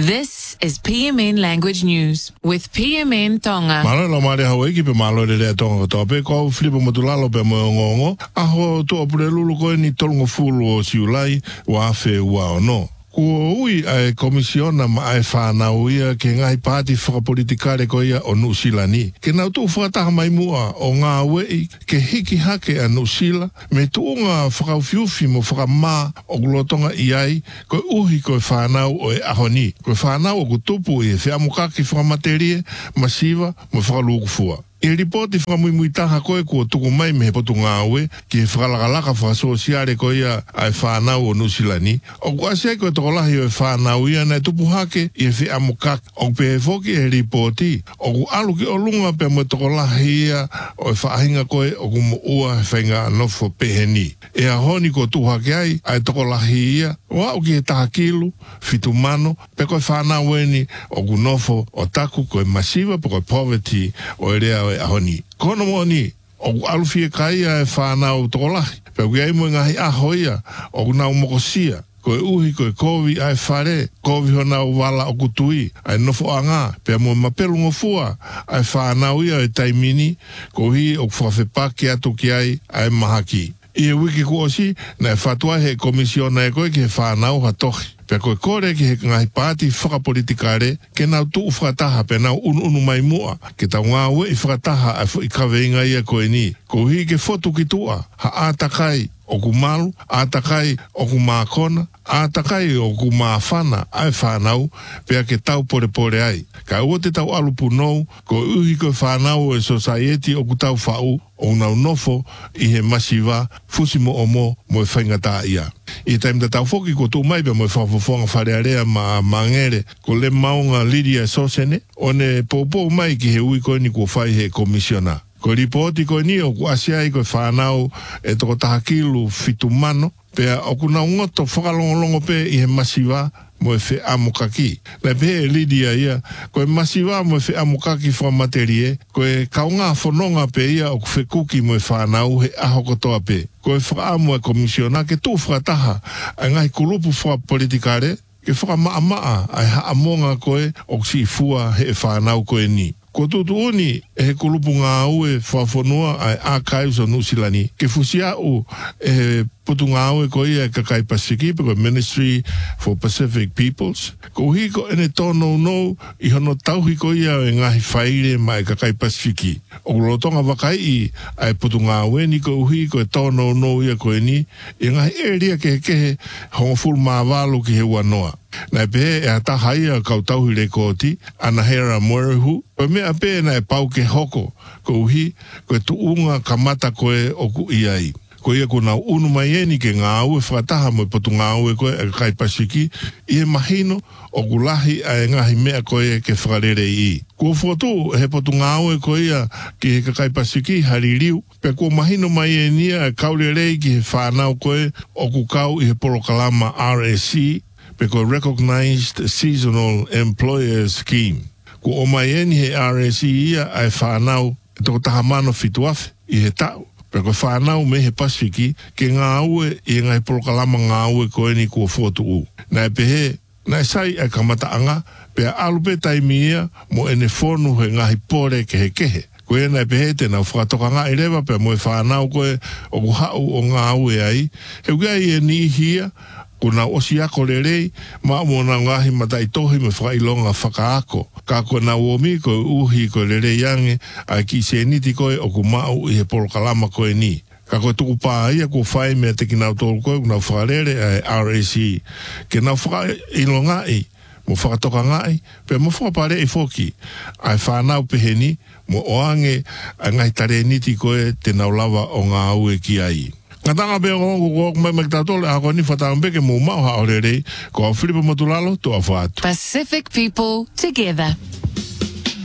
This is PMN Language News with PMN Tonga. Malo la mare hawe ki pe malo le tonga to pe ko flipo motulalo pe mo ngongo aho to opulelu ko ni tolngo fulu o siulai wa fe wa no. Ko ui ai komisiona ma ai whāna uia ke ngai pāti whakapolitikare ko ia o Nusilani. Ke nau tū whakataha mai mua o ngā wei ke hiki hake a Nusila me tūnga whakauwhiuwhi mo whakamā o gulotonga iai ko uhi ko whānau o e ahoni. Ko whānau o kutupu e whiamukaki whakamaterie masiva mo whakaluukufua. I ripoti whakamuimuitaha koe kua tuku mai me he potu ngāwe ki he whakalakalaka whakasosiare ko ia ai whānau o Nusilani. O kuasiai koe tokolahi o e whānau ia nei tupu hake i he whiamukaki. O pe he whoki he ripoti o ku aluki o lunga pe mo tokolahi ia o e whaahinga koe o ku mo ua he whainga anofo peheni. E a honi ko tuhake ai tokolahi ia o au ki he tahakilu, fitumano, pe koe whānau eni o ku nofo o taku koe masiva pe koe poverty o e rea ahoni. Kono mo ni o alufi e kai e whanau tokolahi. Pe uiai mo ngahi ahoia o nau mokosia. Koe uhi koe kovi ai whare. Kovi ho nau wala o kutui. Ai nofo anga. Pe mo mapelu ngofua. Ai whanau ia e taimini. Ko hi o whawhepaki atu ki ai mahaki. I e wiki kuosi na e whatua he komisiona e koe ki he whanau hatohi. Pe koe kore ki he ngahi pāti whakapolitikare ke nau tuu whakataha pe nau unu mai mua. Ke tau ngā ue i whakataha ai ikaweinga ia koe ni. Ko hi ke fotu ki tua. Ha ātakai o ku malu, ātakai o ku mākona, ātakai o ku māwhana ai whanau pea ke tau pore ai. Ka ua te tau alupu nou, ko uhi koe whanau e society o ku tau whau o nau nofo i he masiva fusimo o mo e whaingata ia. I taimta tau whoki ko tū mai pe mo e whafofonga wharearea ma ngere ko le maunga Lydia Sosene o ne pōpō mai ki he ui koe ni kua whai he komisiona. Ko ripoti koe ni o ku asiai koe whanau e toko tahakilu fitumano pea o ku nau ngoto whakalongolongo pe i he masiva mo e whi amukaki. Nei pe Lydia ia, koe masiva mo e whi amukaki whamaterie, koe kaunga whanonga pe ia o ku whekuki mo e whanau he aho kotoa pe. Koe whaamu e komisiona ke tū whakataha ai ngai kulupu whakapolitikare ke whakamaa ai haamonga koe o si fua he whanau koe ni. Ko tutu uni e he kulupu ngā ue whawhanua ai Archives o Nusilani. Ke fusia u e he putu ngā ue ko ia e Kakai Pasifiki pe ko Ministry for Pacific Peoples. Ko hi ko ene tono no i hono tauhi ko ia e ngahi whaire mai Kakai Pasifiki. O lotonga wakai i ai putu ngā ue ni ko uhi ko e tono no ia ko e ni i ngahi area ke hongofuru māwalu ki he wanoa. Nai pe e atahai a kautauhi le koti, Anahera Morehu, pe mea pe na e pau ke hoko, ko uhi, ko e tuunga kamata koe oku iai. Ko ia ko nau unu mai eni ke ngā ue whakataha mo i potu ngā ue koe e Kakai Pasifiki, i he mahino o kulahi a e ngahi mea koe ke whakarere i. Ko fotu he potu ngā ue koe ia ki he Kakai Pasifiki haririu, pe ko mahino mai eni a kaurerei ki he whanau koe o kukau i he porokalama RSC, pe ko Recognized Seasonal Employer Scheme. Ko o mai eni he RSC ia ai whanau e toko tahamano fituafe i he tau. Pe ko whanau me he Pasifiki ke ngā ue i ngai porokalama ngā ue ko eni kua fotu u. Nai pe he, nai sai ai kamataanga, pe a alupe taimi ia mo ene whonu he ngahi pore ke he kehe. Ko e nai pe he te nau whakatoka ngā i rewa pe mo e whanau koe o ku hau o ngā ue ai. He ugai e ni hia, ko na osi ako le rei, ma mo na ngahi matai tohi me whakailonga whakaako. Ka ko na uomi ko uhi ko le rei ange, a ki se niti koe o ku mau i he porokalama koe ni. Ka ko tuku pā ia ko whai mea te ki nau tolu koe, na whakarere a RAC. Ke na whakailonga i, mo whakatoka ngai, pe mo whakapare i whoki. Ai whanau peheni, mo oange a ngai tare niti koe te nau lava o ngā ue ki ai. Nga tanga pe o mai maktatole a ko ni whataambeke mo mau haorerei ko a Filipo Matulalo to a whātu. Pacific people together.